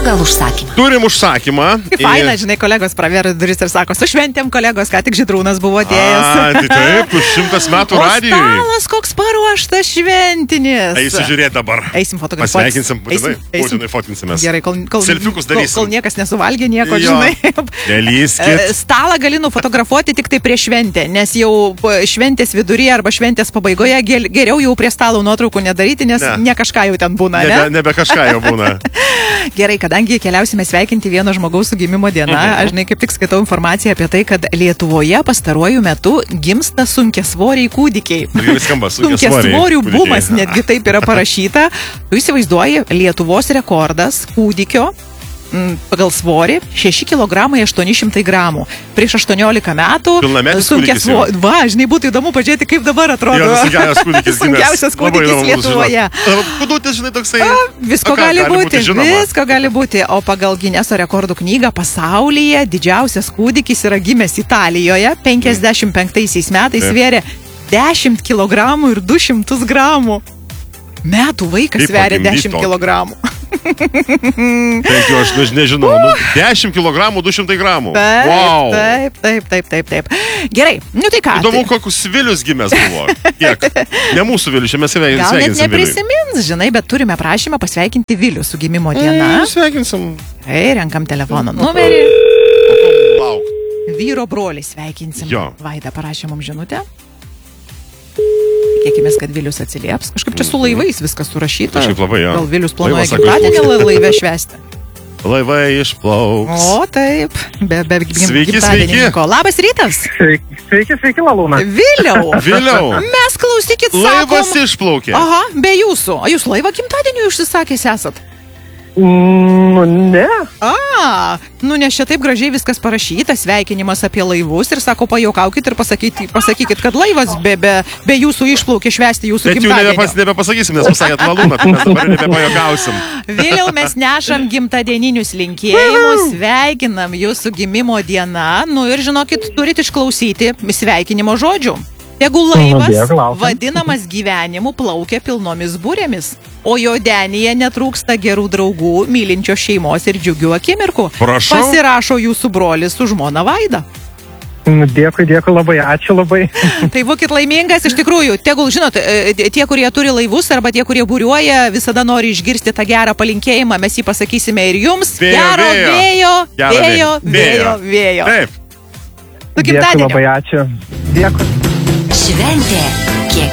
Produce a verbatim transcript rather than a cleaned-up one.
pagal užsakymą. Turim užsakymą. Kaip faina, žinai, kolegos pravėrė duris ir sako, su šventėm kolegos, ką tik Žydrūnas buvo atėjęs. A, tai taip, už šimtas metų radijui. O stalas koks paruoštas šventinis. Eisim žiūrėti dabar. Eisim fotografuotis. Pasveikinsim, būtinai. Būtinai fotinsimės. Gerai, kol, kol, Selfiukus kol, darysim. kol niekas nesuvalgė nieko, Jo. žinai. Nelyskit. Stalą gali nufotografuoti tik tai prieš šventę, nes jau šventės viduryje arba šventės pabaigoje geriau jau prie stalo nuotraukų nedaryti, nes ne, ne kažką jau ten būna, ne? Nebe, nebe kažką jau būna. Gerai, kadangi keliausime sveikinti vieno žmogaus su gimimo diena, mhm. aš žinai, kaip tik skaitau informaciją apie tai, kad Lietuvoje pastaruoju metu gimsta sunkiasvoriai kūdikiai. Sunkiasvorių bumas, netgi taip yra parašyta. Tu įsivaizduoji, Lietuvos rekordas kūdikio pagal svorį šeši kilogramai aštuoni šimtai gramų. Prieš aštuoniolika metų sunkias svorį. Va, žinai, būtų įdomu pažiūrėti, kaip dabar atrodo. Jo, sunkiausias kūdikis. Sunkiausias kūdikis Lietuvoje. Kūdutis, žinai, toksai. A, visko ką, gali, gali būti, būti visko gali būti. O pagal Gineso rekordų knygą pasaulyje didžiausias kūdikis yra gimęs Italijoje. penkiasdešimt penktaisiais metais svėrė dešimt kilogramų ir du šimtus gramų. Metų vaikas sveria dešimt kilogramų. Taip, jau aš nežinau. Nu, dešimt kilogramų, du šimtai gramų. Taip, wow. taip, taip, taip, taip, taip. Gerai, nu tai ką. Įdomu, tai... kokius Vilius gimęs buvo. Kiek? Ne mūsų Vilius, čia mes sveikinsim. Gal net neprisimins, žinai, bet turime prašymą pasveikinti Vilių su gimimo diena. E, sveikinsim. Ei, renkam telefono numerį. Lauk. Vyro brolį sveikinsim. Jo. Vaida parašė mums žinutę. Tikėkimės, kad Vilius atsilieps. Kažkaip čia su laivais viskas surašyta. Kažkaip labai, jo. Gal Vilius planuoja gimtadienį laive švęsti. Laivai išplauks. O, taip. Be, be sveiki, gimtadienininko. Labas rytas. Sveiki, sveiki, sveiki Lalūna. Viliau. Viliau. Mes klausykit, sakom. Laivas išplaukė. Aha, be jūsų. O jūs laivą gimtadieniui užsisakęs esat? Nu, ne. A, nu nes čia taip gražiai viskas parašyta, sveikinimas apie laivus ir sako, pajuokaukit ir pasakyti, pasakykit, kad laivas be, be, be jūsų išplaukė švęsti jūsų bet gimtadienio. Bet jų nebepasakysim, nes pasakėt Lalūną, tai mes dabar nebepajokausim. Vėliau mes nešam gimtadieninius linkėjimus, sveikinam jūsų gimimo dieną, nu ir žinokit, turit išklausyti sveikinimo žodžių. Tegul laivas, vadinamas gyvenimu, plaukia pilnomis burėmis, o jo denyje netrūksta gerų draugų, mylinčios šeimos ir džiugių akimirkų. Prašau. Pasirašo jūsų brolis su žmona Vaida. Dėkui, dėkui labai, ačiū labai. Tai būkit laimingas, iš tikrųjų, tegul, žinot, tie, kurie turi laivus arba tie, kurie būriuoja, visada nori išgirsti tą gerą palinkėjimą, mes jį pasakysime ir jums. Vėjo, gero vėjo, vėjo, vėjo, vėjo. Taip. Su gimtadieniu. Dėkui labai, ačiū. Dėkui. Šventė